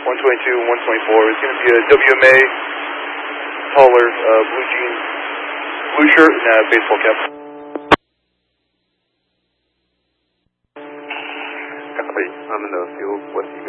122 and 124. It's going to be a WMA, taller, blue jeans, blue shirt, and baseball cap. Copy. I'm in the field. West